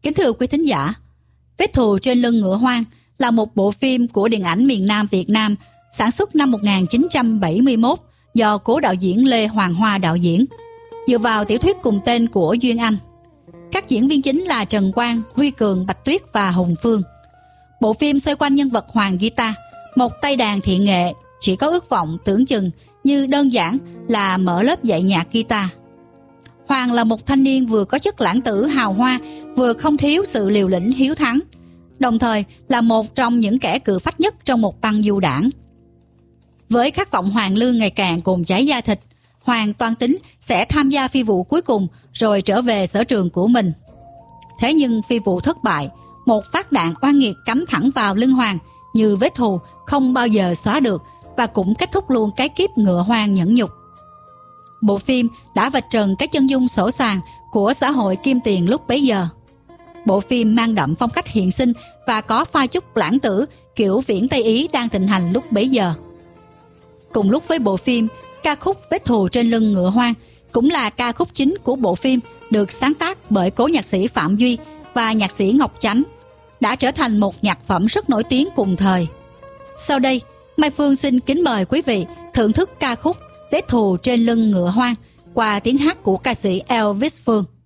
Kính thưa quý thính giả, Vết thù trên lưng ngựa hoang là một bộ phim của điện ảnh miền Nam Việt Nam sản xuất năm 1971 do cố đạo diễn Lê Hoàng Hoa đạo diễn, dựa vào tiểu thuyết cùng tên của Duyên Anh. Các diễn viên chính là Trần Quang, Huy Cường, Bạch Tuyết và Hùng Phương. Bộ phim xoay quanh nhân vật Hoàng Guitar, một tay đàn thiện nghệ chỉ có ước vọng tưởng chừng như đơn giản là mở lớp dạy nhạc guitar. Hoàng là một thanh niên vừa có chất lãng tử hào hoa, vừa không thiếu sự liều lĩnh hiếu thắng, đồng thời là một trong những kẻ cự phách nhất trong một băng du đảng. Với khát vọng hoàn lương ngày càng cồn cháy da thịt, Hoàng toan tính sẽ tham gia phi vụ cuối cùng rồi trở về sở trường của mình. Thế nhưng phi vụ thất bại, một phát đạn oan nghiệt cắm thẳng vào lưng Hoàng như vết thù không bao giờ xóa được và cũng kết thúc luôn cái kiếp ngựa hoang nhẫn nhục. Bộ phim đã vạch trần cái chân dung sổ sàng của xã hội kim tiền lúc bấy giờ. Bộ phim mang đậm phong cách hiện sinh và có pha chút lãng tử kiểu viễn Tây Ý đang thịnh hành lúc bấy giờ. Cùng lúc với bộ phim, ca khúc Vết thù trên lưng ngựa hoang cũng là ca khúc chính của bộ phim, được sáng tác bởi cố nhạc sĩ Phạm Duy và nhạc sĩ Ngọc Chánh, đã trở thành một nhạc phẩm rất nổi tiếng cùng thời. Sau đây, Mai Phương xin kính mời quý vị thưởng thức ca khúc Vết thù trên lưng ngựa hoang qua tiếng hát của ca sĩ Elvis Phương.